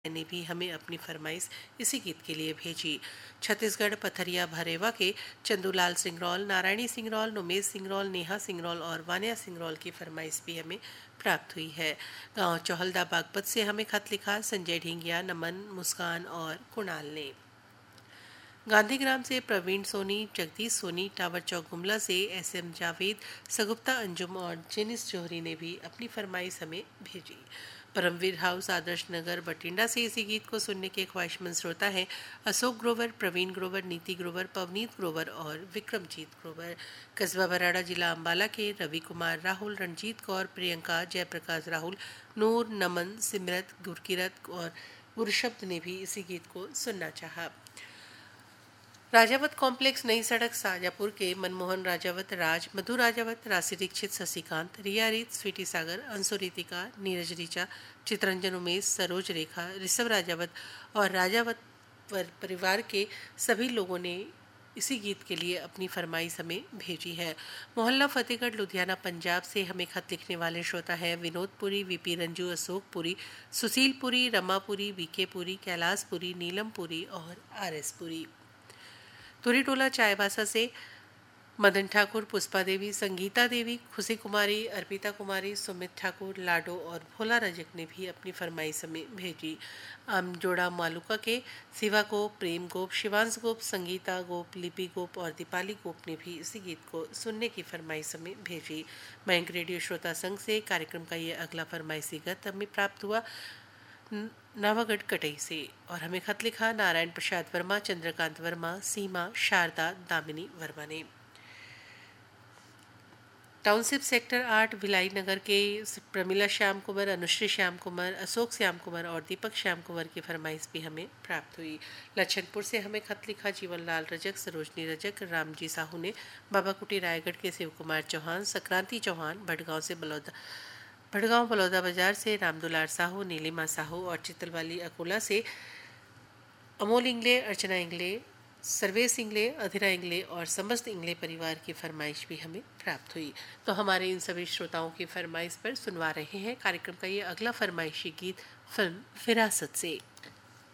ने भी हमें अपनी फरमाइश इसी गीत के लिए भेजी। छत्तीसगढ़ पथरिया भरेवा के चंदूलाल सिंगरौल, नारायणी सिंगरौल, नुमेश सिंगरौल, नेहा सिंगरौल और वानिया सिंगरौल की फरमाइश भी हमें प्राप्त हुई है। गांव चौहलदा बागपत से हमें खत लिखा संजय ढींगिया, नमन, मुस्कान और कुणाल ने। गांधीग्राम से प्रवीण सोनी, जगदीश सोनी, टावर चौक गुमला से SM जावेद, सगुप्ता अंजुम और जेनिस जोहरी ने भी अपनी फरमाइश हमें भेजी। परमवीर हाउस आदर्श नगर बठिंडा से इसी गीत को सुनने के ख्वाहिशमंद श्रोता हैं अशोक ग्रोवर, प्रवीण ग्रोवर, नीति ग्रोवर, पवनीत ग्रोवर और विक्रमजीत ग्रोवर। कस्बा बराड़ा जिला अंबाला के रवि कुमार, राहुल, रणजीत कौर, प्रियंका, जयप्रकाश राहुल, नूर, नमन, सिमरत, गुरकिरत और गुरशब्द ने भी इसी गीत को सुनना चाहा। राजावत कॉम्प्लेक्स, नई सड़क, शाजापुर के मनमोहन राजावत, राज, मधु राजावत, राशि दीक्षित, शशिकांत, रिया रीत, स्वीटी सागर, अंशु रितिका, नीरज ऋचा, चित्रंजन उमेश, सरोज रेखा, ऋषभ राजावत और राजावत परिवार के सभी लोगों ने इसी गीत के लिए अपनी फरमाइश हमें भेजी है। मोहल्ला फतेहगढ़, लुधियाना, पंजाब से हमें खत लिखने वाले श्रोता हैं विनोदपुरी, VP रंजू, अशोकपुरी, सुशीलपुरी, रमापुरी, VK पुरी, कैलाशपुरी, नीलमपुरी और RS पुरी। तुरीटोला चायबासा से मदन ठाकुर, पुष्पा देवी, संगीता देवी, खुशी कुमारी, अर्पिता कुमारी, सुमित ठाकुर, लाडो और भोला रजक ने भी अपनी फरमाइश हमें भेजी। आमजोड़ा मालुका के शिवा गोप, प्रेम गोप, शिवांश गोप, संगीता गोप, लिपि गोप और दीपाली गोप ने भी इसी गीत को सुनने की फरमाइश हमें भेजी। मयंक रेडियो श्रोता संघ से कार्यक्रम का ये अगला फरमाइशी गत हमें प्राप्त हुआ नावागढ़ कटई से और हमें खत लिखा नारायण प्रसाद वर्मा, चंद्रकांत वर्मा, सीमा, शारदा, दामिनी वर्मा ने। टाउनशिप सेक्टर 8 भिलाई नगर के प्रमिला श्याम कुमार, अनुश्री श्याम कुमार, अशोक श्याम कुमार और दीपक श्याम कुमार की फरमाइश भी हमें प्राप्त हुई। लच्छनपुर से हमें खत लिखा जीवन लाल रजक, सरोजनी रजक, रामजी साहू ने। बाबा कुटी रायगढ़ के शिव कुमार चौहान, संक्रांति चौहान, भड़गांव बलौदा बाजार से रामदुलार साहू, नीलिमा साहू और चित्तलवाली अकोला से अमोल इंगले, अर्चना इंगले, सर्वेश इंगले, अधीरा इंगले और समस्त इंगले परिवार की फरमाइश भी हमें प्राप्त हुई। तो हमारे इन सभी श्रोताओं की फरमाइश पर सुनवा रहे हैं कार्यक्रम का ये अगला फरमाइशी गीत फिल्म विरासत से।